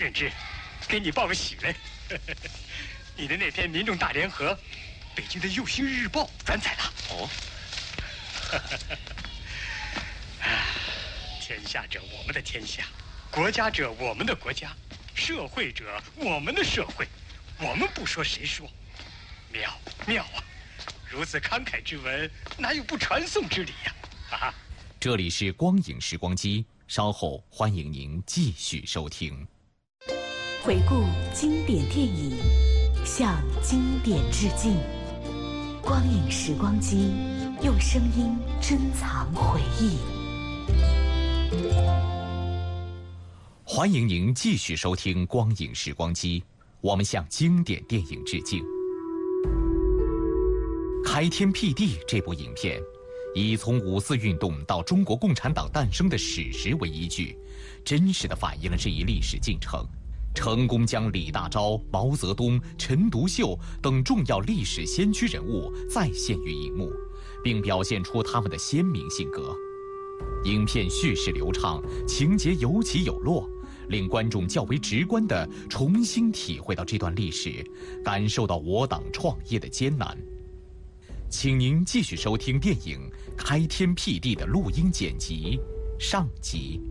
任之，给你报个喜嘞！你的那篇《民众大联合》，北京的《右星日报》转载了。哦。天下者我们的天下，国家者我们的国家，社会者我们的社会，我们不说谁说？妙妙啊！如此慷慨之文，哪有不传颂之理呀？啊！ 这里是光影时光机，稍后欢迎您继续收听。 回顾经典电影，向经典致敬。光影时光机，用声音珍藏回忆。 欢迎您继续收听光影时光机，我们向经典电影致敬。开天辟地这部影片，以从5·4运动到中国共产党诞生的史实为依据，真实地反映了这一历史进程，成功将李大钊、毛泽东、陈独秀等重要历史先驱人物再现于荧幕，并表现出他们的鲜明性格。影片叙事流畅，情节有起有落，令观众较为直观地重新体会到这段历史，感受到我党创业的艰难。请您继续收听电影《开天辟地》的录音剪辑上集。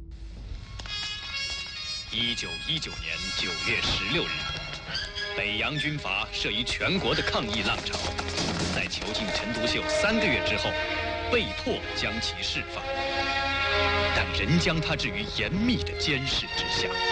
1919年9月16日，北洋军阀慑于全国的抗议浪潮，在囚禁陈独秀3个月之后，被迫将其释放，但仍将他置于严密的监视之下。